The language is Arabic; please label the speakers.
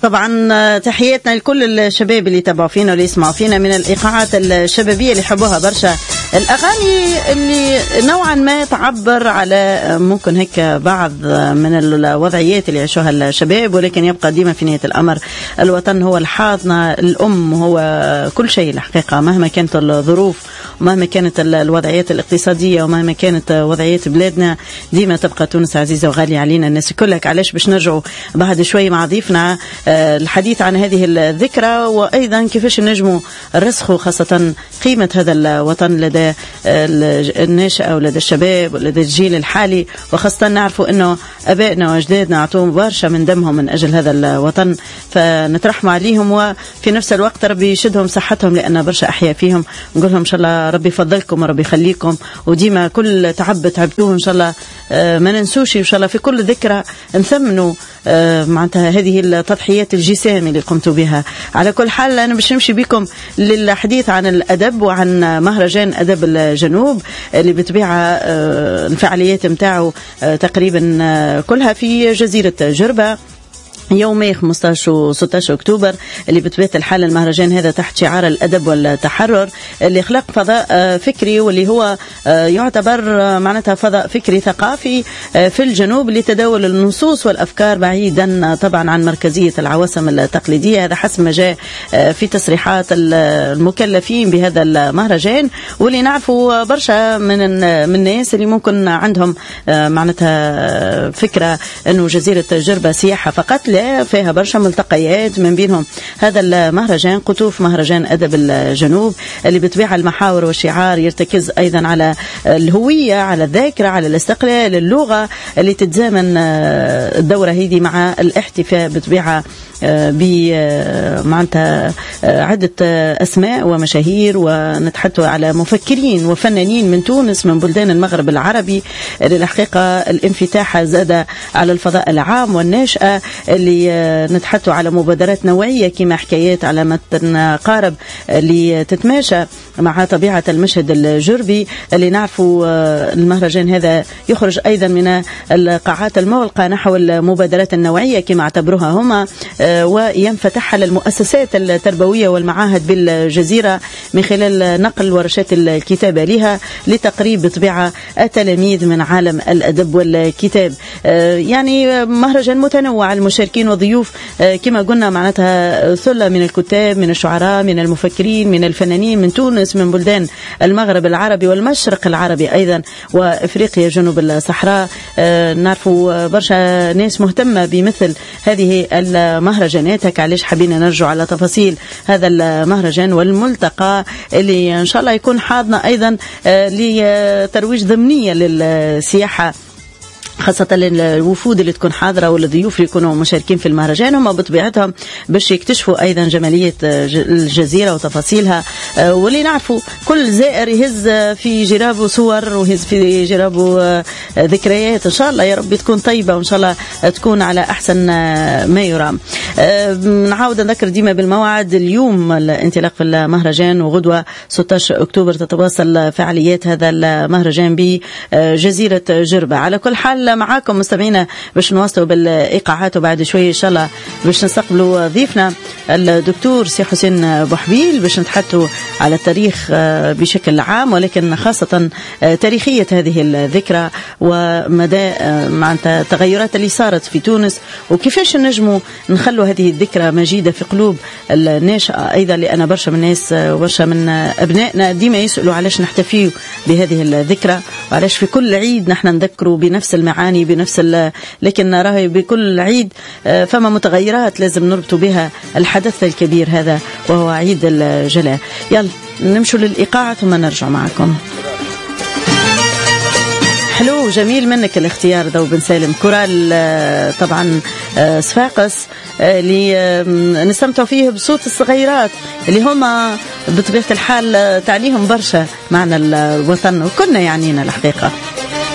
Speaker 1: طبعا تحياتنا لكل الشباب اللي يتابعوا فينا واللي يسمعوا فينا من الإيقاعات الشبابية اللي يحبوها برشا، الأغاني اللي نوعا ما تعبر على ممكن هيك بعض من الوضعيات اللي يعيشوها الشباب، ولكن يبقى ديما في نهاية الأمر الوطن هو الحاضنة، الأم هو كل شيء الحقيقة، مهما كانت الظروف ومهما كانت الوضعيات الاقتصادية ومهما كانت وضعيات بلادنا، ديما تبقى تونس عزيزة وغالية علينا الناس كلك. علاش باش نرجعوا بعد شوي مع ضيفنا الحديث عن هذه الذكرى، وأيضا كيفاش نجموا الرسخ خاصة قيمة هذا الوطن لدى الناشئة ولدى الشباب ولدى الجيل الحالي، وخاصة نعرفوا أنه أبائنا وأجدادنا أعطوهم برشا من دمهم من أجل هذا الوطن، فنترحموا عليهم وفي نفس الوقت ربي يشدهم صحتهم لأن برشا أحيا فيهم. نقول لهم إن شاء الله ربي يفضلكم وربي يخليكم، وديما كل تعبتوه إن شاء الله ما ننسوش إن شاء الله في كل ذكرى نثمنوا معناتها هذه التضحيات الجسام اللي قمتوا بها. على كل حال أنا باش نمشي بكم للحديث عن الأدب وعن مهرجان أدب الجنوب اللي بتبيع الفعاليات متاعه تقريبا كلها في جزيرة جربة يومي 15 و 16 أكتوبر، اللي بتبات الحال المهرجان هذا تحت شعار الأدب والتحرر، اللي خلق فضاء فكري واللي هو يعتبر معناتها فضاء فكري ثقافي في الجنوب لتداول النصوص والأفكار بعيدا طبعا عن مركزية العواصم التقليدية. هذا حسب ما جاء في تصريحات المكلفين بهذا المهرجان، واللي نعرفوا برشا من الناس اللي ممكن عندهم معناتها فكرة أنه جزيرة جربة سياحة فقط، لا فيها برشا ملتقيات، من بينهم هذا المهرجان قطوف مهرجان أدب الجنوب اللي بتبيع المحاور والشعار يرتكز أيضا على الهوية، على الذاكرة، على الاستقلال، اللغة اللي تتزامن الدورة هذه مع الاحتفاء بطبيعة بمعناتها عدة أسماء ومشاهير، ونتحدث على مفكرين وفنانين من تونس من بلدان المغرب العربي. للحقيقة الانفتاح زاد على الفضاء العام والناشئة، اللي نتحدث على مبادرات نوعية كما حكايات على متن قارب اللي تتماشى مع طبيعة المشهد الجربي، اللي نعرفوا المهرجان هذا يخرج أيضا من القاعات المغلقة نحو المبادرات النوعية كما اعتبروها هما، وينفتح على المؤسسات التربوية والمعاهد بالجزيرة من خلال نقل ورشات الكتابة لها لتقريب بطبيعة التلاميذ من عالم الأدب والكتاب. يعني مهرجان متنوع، المشاركين وضيوف كما قلنا معناتها ثلة من الكتاب، من الشعراء، من المفكرين، من الفنانين من تونس، من بلدان المغرب العربي والمشرق العربي أيضا وإفريقيا جنوب الصحراء. نعرفوا برشا ناس مهتمة بمثل هذه المهرجانات. علاش حبينا نرجع على تفاصيل هذا المهرجان والملتقى اللي إن شاء الله يكون حاضنا أيضا لترويج ضمنية للسياحة، خاصة الوفود اللي تكون حاضرة والضيوف اللي يكونوا مشاركين في المهرجان هم بطبيعتهم باش يكتشفوا أيضا جمالية الجزيرة وتفاصيلها، واللي نعرفوا كل زائر يهز في جرابه صور ويهز في جرابه ذكريات. إن شاء الله يا رب تكون طيبة وإن شاء الله تكون على أحسن ما يرام. نعاود نذكر ديما بالموعد، اليوم الانطلاق في المهرجان وغدوة 16 أكتوبر تتواصل فعاليات هذا المهرجان بجزيرة جربة. على كل حال معاكم مستمعينا باش نواصلوا بالإيقاعات، وبعد شوية إن شاء الله باش نستقبلوا ضيفنا الدكتور سي حسين بوحبيل باش نتحدثوا على التاريخ بشكل عام، ولكن خاصة تاريخية هذه الذكرى ومدى معناتها التغيرات اللي صارت في تونس، وكيفاش نجموا نخلوا هذه الذكرى مجيدة في قلوب الناشئة أيضا، لأن برشا من الناس وبرشا من أبنائنا ديما يسألوا علاش نحتفي بهذه الذكرى، وعلاش في كل عيد نحن نذكروا بنفس المعاني بنفس لكن نراه بكل عيد فما متغيرات لازم نربط بها الحدث الكبير هذا وهو عيد الجلاء. يلا نمشوا للإيقاع ثم نرجع معكم. حلو جميل منك الاختيار ذو بن سالم، كورال طبعا صفاقس اللي نستمتع فيه بصوت الصغيرات اللي هما بطبيعة الحال تعنيهم برشا معنا الوطن وكلنا يعنينا الحقيقة.